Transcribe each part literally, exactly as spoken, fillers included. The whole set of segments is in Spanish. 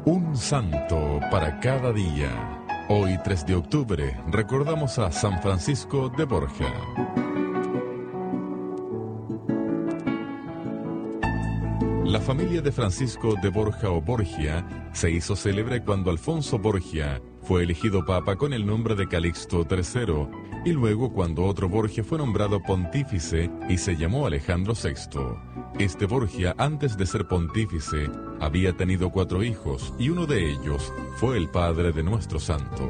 Un santo para cada día. Hoy, tres de octubre, recordamos a San Francisco de Borja. La familia de Francisco de Borja o Borgia se hizo célebre cuando Alfonso Borgia fue elegido papa con el nombre de Calixto tercero, y luego cuando otro Borgia fue nombrado pontífice y se llamó Alejandro sexto. Este Borgia, antes de ser pontífice, había tenido cuatro hijos, y uno de ellos fue el padre de nuestro santo.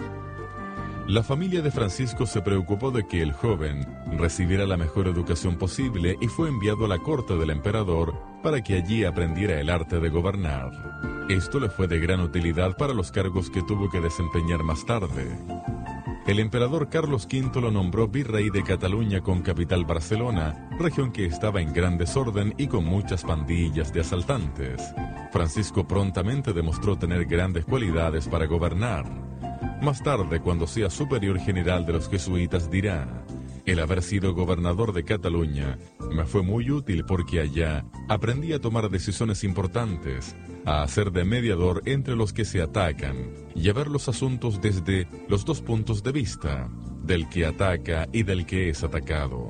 La familia de Francisco se preocupó de que el joven recibiera la mejor educación posible y fue enviado a la corte del emperador para que allí aprendiera el arte de gobernar. Esto le fue de gran utilidad para los cargos que tuvo que desempeñar más tarde. El emperador Carlos quinto lo nombró virrey de Cataluña con capital Barcelona, región que estaba en gran desorden y con muchas pandillas de asaltantes. Francisco prontamente demostró tener grandes cualidades para gobernar. Más tarde, cuando sea superior general de los jesuitas, dirá: el haber sido gobernador de Cataluña me fue muy útil porque allá aprendí a tomar decisiones importantes, a hacer de mediador entre los que se atacan y a ver los asuntos desde los dos puntos de vista, del que ataca y del que es atacado.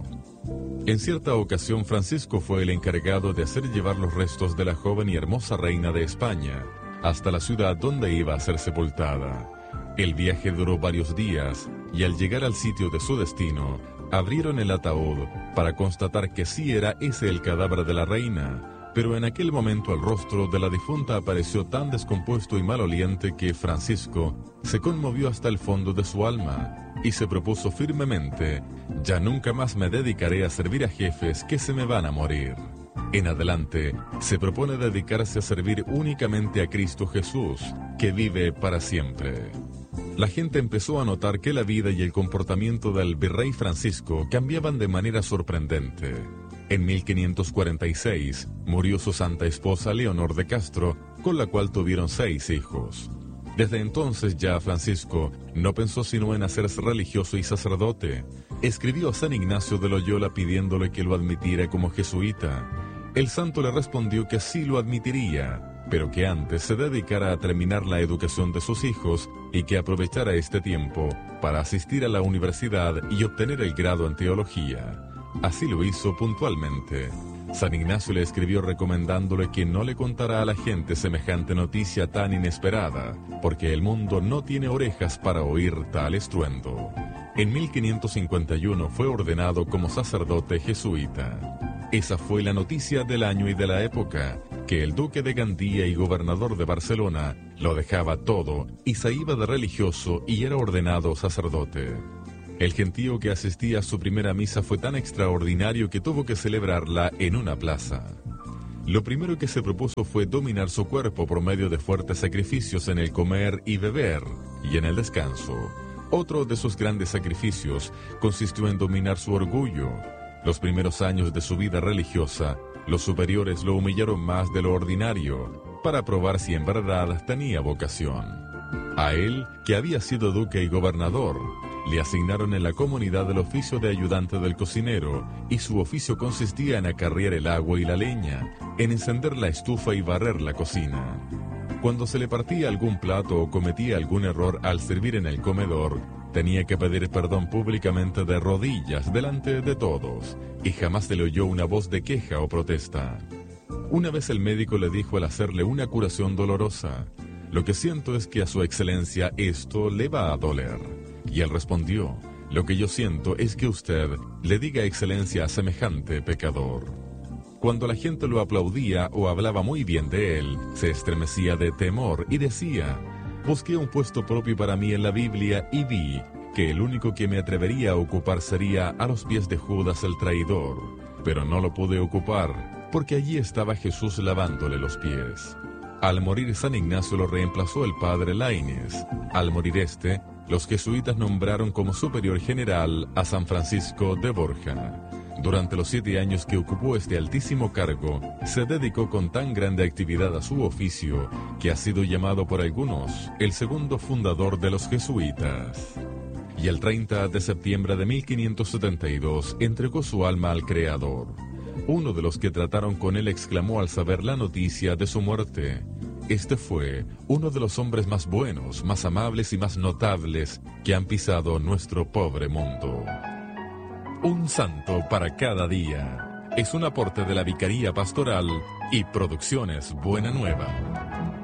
En cierta ocasión, Francisco fue el encargado de hacer llevar los restos de la joven y hermosa reina de España hasta la ciudad donde iba a ser sepultada. El viaje duró varios días y al llegar al sitio de su destino, abrieron el ataúd para constatar que sí era ese el cadáver de la reina, pero en aquel momento el rostro de la difunta apareció tan descompuesto y maloliente que Francisco se conmovió hasta el fondo de su alma y se propuso firmemente: ya nunca más me dedicaré a servir a jefes que se me van a morir. En adelante, se propone dedicarse a servir únicamente a Cristo Jesús, que vive para siempre. La gente empezó a notar que la vida y el comportamiento del virrey Francisco cambiaban de manera sorprendente. En mil quinientos cuarenta y seis murió su santa esposa Leonor de Castro, con la cual tuvieron seis hijos. Desde entonces ya Francisco no pensó sino en hacerse religioso y sacerdote. Escribió a San Ignacio de Loyola pidiéndole que lo admitiera como jesuita. El santo le respondió que sí lo admitiría, pero que antes se dedicara a terminar la educación de sus hijos y que aprovechara este tiempo para asistir a la universidad y obtener el grado en teología. Así lo hizo puntualmente. San Ignacio le escribió recomendándole que no le contara a la gente semejante noticia tan inesperada, porque el mundo no tiene orejas para oír tal estruendo. En mil quinientos cincuenta y uno fue ordenado como sacerdote jesuita. Esa fue la noticia del año y de la época, que el duque de Gandía y gobernador de Barcelona lo dejaba todo y se iba de religioso y era ordenado sacerdote. El gentío que asistía a su primera misa fue tan extraordinario que tuvo que celebrarla en una plaza. Lo primero que se propuso fue dominar su cuerpo por medio de fuertes sacrificios en el comer y beber y en el descanso. Otro de sus grandes sacrificios consistió en dominar su orgullo. Los primeros años de su vida religiosa, los superiores lo humillaron más de lo ordinario, para probar si en verdad tenía vocación. A él, que había sido duque y gobernador, le asignaron en la comunidad el oficio de ayudante del cocinero, y su oficio consistía en acarrear el agua y la leña, en encender la estufa y barrer la cocina. Cuando se le partía algún plato o cometía algún error al servir en el comedor, tenía que pedir perdón públicamente de rodillas delante de todos, y jamás se le oyó una voz de queja o protesta. Una vez el médico le dijo al hacerle una curación dolorosa: lo que siento es que a su excelencia esto le va a doler. Y él respondió: lo que yo siento es que usted le diga excelencia a semejante pecador. Cuando la gente lo aplaudía o hablaba muy bien de él, se estremecía de temor y decía: busqué un puesto propio para mí en la Biblia y vi que el único que me atrevería a ocupar sería a los pies de Judas el traidor, pero no lo pude ocupar, porque allí estaba Jesús lavándole los pies. Al morir San Ignacio lo reemplazó el padre Laínez. Al morir este, los jesuitas nombraron como superior general a San Francisco de Borja. Durante los siete años que ocupó este altísimo cargo, se dedicó con tan grande actividad a su oficio que ha sido llamado por algunos el segundo fundador de los jesuitas. Y el treinta de septiembre de mil quinientos setenta y dos entregó su alma al Creador. Uno de los que trataron con él exclamó al saber la noticia de su muerte: Este fue uno de los hombres más buenos, más amables y más notables que han pisado nuestro pobre mundo. Un santo para cada día. Es un aporte de la Vicaría Pastoral y Producciones Buena Nueva.